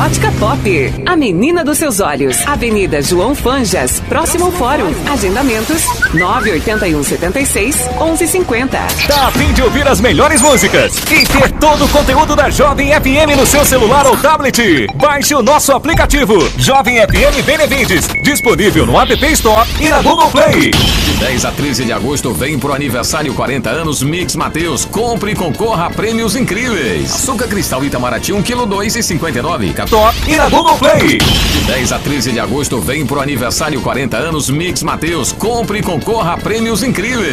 Ótica Pop, a menina dos seus olhos. Avenida João Fanjas, próximo ao Fórum. Agendamentos 98176-1150. Tá a fim de ouvir as melhores músicas e ter todo o conteúdo da Jovem FM no seu celular ou tablet? Baixe o nosso aplicativo Jovem FM Benevides, disponível no App Store e na Google Play. De 10 a 13 de agosto vem pro aniversário 40 anos Mix Mateus. Compre e concorra a prêmios incríveis. Açúcar Cristal Itamaraty 1 kg 2,59. Top e na Google Play. De 10 a 13 de agosto vem pro aniversário 40 anos Mix Mateus. Compre e concorra a prêmios incríveis.